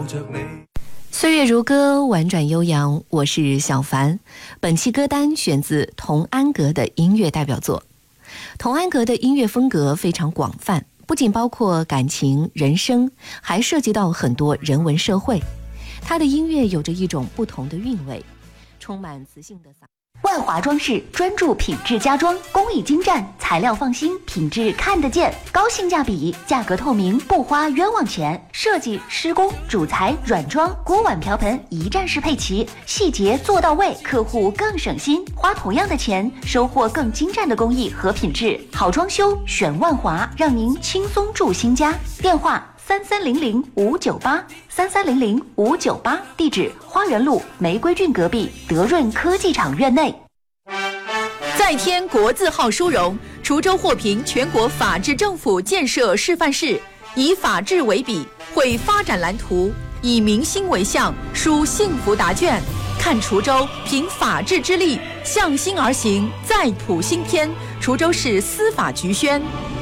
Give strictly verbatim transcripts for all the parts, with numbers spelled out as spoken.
着你。 岁月如歌，婉转悠扬，我是小凡。本期歌单选自童安格的音乐代表作。童安格的音乐风格非常广泛，不仅包括感情、人生，还涉及到很多人文社会。他的音乐有着一种不同的韵味，充满磁性的嗓。 万华装饰专注品质家装，工艺精湛，材料放心，品质看得见，高性价比，价格透明，不花冤枉钱。设计、施工、主材、软装、锅碗瓢盆一站式配齐，细节做到位，客户更省心。花同样的钱，收获更精湛的工艺和品质。好装修选万华，让您轻松住新家。电话三三零零五九八三三零零五九八，地址花园路玫瑰郡隔壁德润科技厂院内。 再添国字号殊荣，滁州获评全国法治政府建设示范市，以法治为笔，绘发展蓝图，以民心为向，书幸福答卷。看滁州凭法治之力，向心而行，再谱新篇。滁州市司法局宣。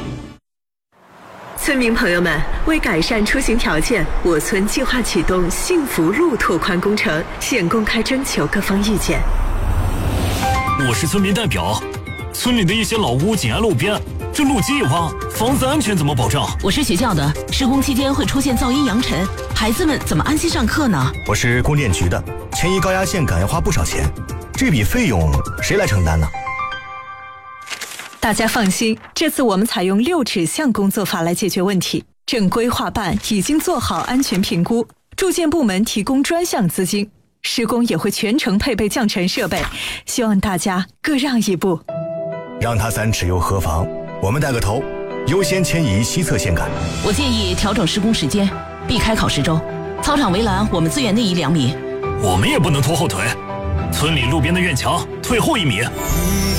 村民朋友们，为改善出行条件，我村计划启动幸福路拓宽工程，现公开征求各方意见。 我是村民代表，村里的一些老屋紧挨路边，这路基一挖，房子安全怎么保障？ 我是学校的，施工期间会出现噪音扬尘，孩子们怎么安心上课呢？ 我是供电局的，迁移高压线杆要花不少钱，这笔费用谁来承担呢？ 大家放心，这次我们采用六指向工作法来解决问题。正规划办已经做好安全评估，住建部门提供专项资金，施工也会全程配备降尘设备，希望大家各让一步。 让它三尺又何妨？我们带个头，优先迁移西侧线杆。 我建议调整施工时间，避开考试周。操场围栏我们资源内移两米。 我们也不能拖后腿，村里路边的院墙退后一米。